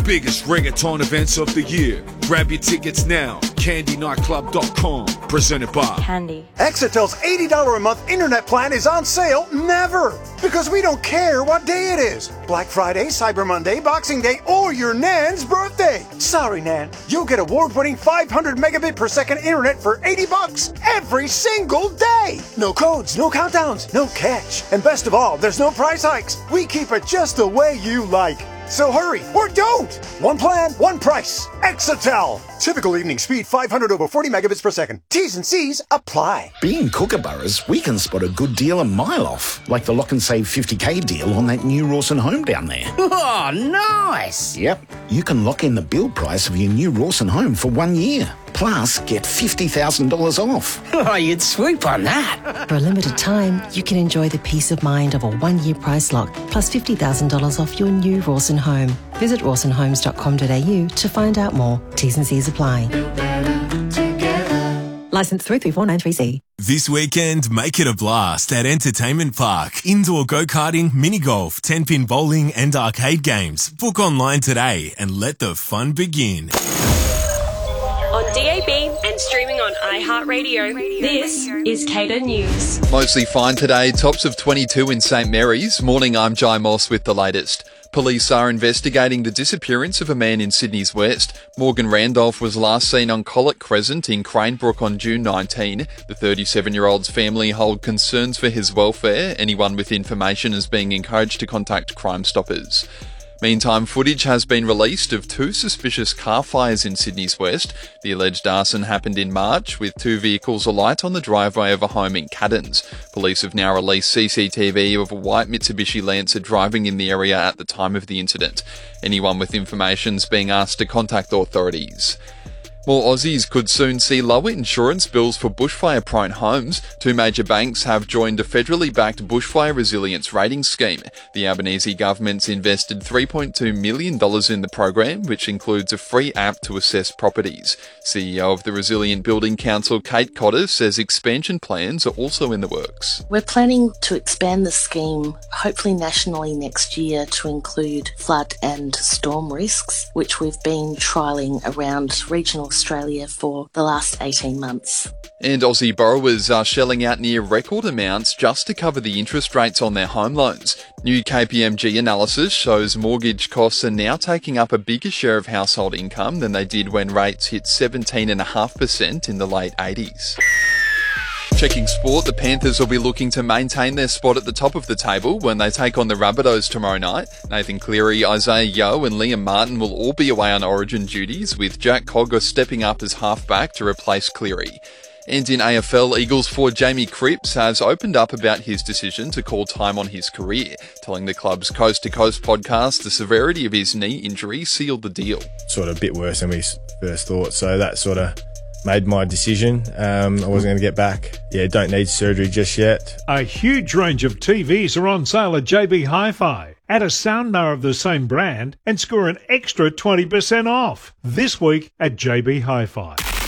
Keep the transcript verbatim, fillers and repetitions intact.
biggest reggaeton events of the year. Grab your tickets now. candy nightclub dot com. Presented by Candy. Exitel's eighty dollars a month internet plan is on sale never. Because we don't care what day it is. Black Friday, Cyber Monday, Boxing Day, or your Nan's birthday. Sorry, Nan. You'll get award-winning five hundred megabit per second internet for eighty bucks every single day. No codes, no countdowns, no catch. And best of all, there's no price hikes. We keep it just the way you like. So hurry, or don't! One plan, one price. Exitel. Typical evening speed, five hundred over forty megabits per second. T's and C's apply. Being Kookaburras, we can spot a good deal a mile off, like the Lock and Save fifty K deal on that new Rawson home down there. Oh, nice! Yep, you can lock in the build price of your new Rawson home for one year. Plus, get fifty thousand dollars off. Oh, you'd swoop on that. For a limited time, you can enjoy the peace of mind of a one-year price lock, plus fifty thousand dollars off your new Rawson home. Visit rawson homes dot com dot a u to find out more. T's and C's apply. Licence three three four nine three C. This weekend, make it a blast at Entertainment Park. Indoor go-karting, mini-golf, ten-pin bowling and arcade games. Book online today and let the fun begin. On D A B and streaming on iHeartRadio, this is Cater News. Mostly fine today, tops of twenty-two in St Mary's. Morning, I'm Jai Moss with the latest. Police are investigating the disappearance of a man in Sydney's West. Morgan Randolph was last seen on Collett Crescent in Cranebrook on June nineteenth. The thirty-seven-year-old's family hold concerns for his welfare. Anyone with information is being encouraged to contact Crime Stoppers. Meantime, footage has been released of two suspicious car fires in Sydney's West. The alleged arson happened in March, with two vehicles alight on the driveway of a home in Caddens. Police have now released C C T V of a white Mitsubishi Lancer driving in the area at the time of the incident. Anyone with information is being asked to contact authorities. More Aussies could soon see lower insurance bills for bushfire-prone homes. Two major banks have joined a federally backed bushfire resilience rating scheme. The Albanese government's invested three point two million dollars in the program, which includes a free app to assess properties. C E O of the Resilient Building Council, Kate Cotter, says expansion plans are also in the works. We're planning to expand the scheme, hopefully nationally next year, to include flood and storm risks, which we've been trialling around regional Australia for the last eighteen months. And Aussie borrowers are shelling out near record amounts just to cover the interest rates on their home loans. New K P M G analysis shows mortgage costs are now taking up a bigger share of household income than they did when rates hit seventeen point five percent in the late eighties. Checking sport, the Panthers will be looking to maintain their spot at the top of the table when they take on the Rabbitohs tomorrow night. Nathan Cleary, Isaiah Yeo and Liam Martin will all be away on origin duties, with Jack Cogger stepping up as halfback to replace Cleary. And in A F L, Eagles forward Jamie Cripps has opened up about his decision to call time on his career, telling the club's Coast to Coast podcast the severity of his knee injury sealed the deal. Sort of a bit worse than we first thought, so that sort of made my decision. Um, I wasn't going to get back. Yeah, don't need surgery just yet. A huge range of T Vs are on sale at J B Hi-Fi. Add a soundbar of the same brand and score an extra twenty percent off this week at J B Hi-Fi.